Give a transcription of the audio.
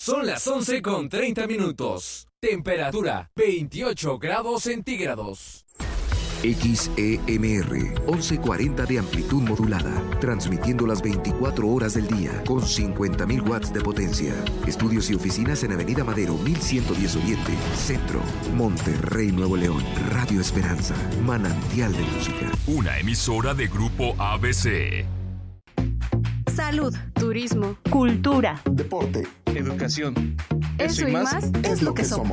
Son las 11:30. Temperatura 28 grados centígrados. XEMR 1140 de amplitud modulada, transmitiendo las 24 horas del día con 50.000 watts de potencia. Estudios y oficinas en Avenida Madero 1110 Oriente, Centro, Monterrey, Nuevo León. Radio Esperanza, manantial de música. Una emisora de Grupo ABC. Salud, turismo, cultura, deporte, educación. Eso y más es lo que somos.